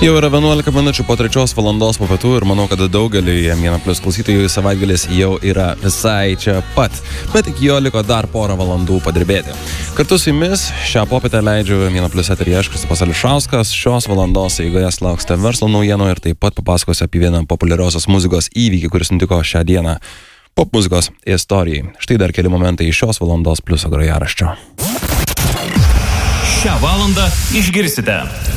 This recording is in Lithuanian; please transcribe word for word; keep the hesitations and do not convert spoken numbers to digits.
Jau yra vienuolika minučių po trečios valandos po pietų ir manau, kad daugeliui M vienas Plius klausytojų savaitgalis jau yra visai čia pat. Bet iki jo liko dar porą valandų padirbėti. Kartu su jumis šią popietę leidžiu M vienas Plius eterį aš, Kristupas Ališauskas. Šios valandos eigoje lauksite verslo naujienų ir taip pat papasakosiu apie vieną populiariosios muzikos įvykį, kuris nutiko šią dieną pop muzikos istorijai. Štai dar keli momentai iš šios valandos Pliuso grojaraščio. Šią valandą išgirsite.